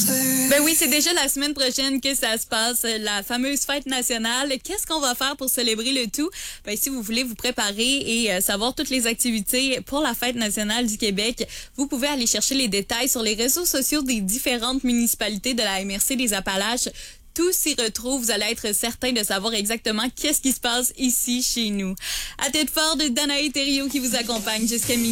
Ben oui, c'est déjà la semaine prochaine que ça se passe, la fameuse fête nationale. Qu'est-ce qu'on va faire pour célébrer le tout? Ben, si vous voulez vous préparer et savoir toutes les activités pour la fête nationale du Québec, vous pouvez aller chercher les détails sur les réseaux sociaux des différentes municipalités de la MRC des Appalaches. Tout s'y retrouve. Vous allez être certain de savoir exactement qu'est-ce qui se passe ici chez nous. À tête forte, Danae Thériault qui vous accompagne jusqu'à minuit.